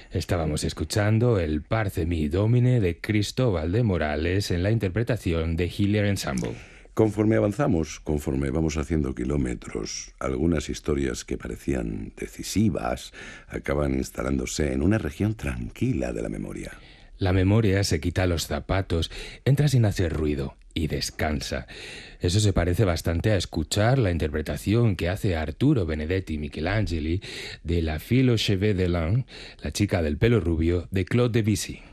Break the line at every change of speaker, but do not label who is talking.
Estábamos escuchando el Parce mi Domine de Cristóbal de Morales en la interpretación de Hillier Ensemble.
Conforme avanzamos, conforme vamos haciendo kilómetros, algunas historias que parecían decisivas acaban instalándose en una región tranquila de la memoria.
La memoria se quita los zapatos, entra sin hacer ruido y descansa. Eso se parece bastante a escuchar la interpretación que hace Arturo Benedetti Michelangeli de La fille aux cheveux de lin, la chica del pelo rubio, de Claude Debussy.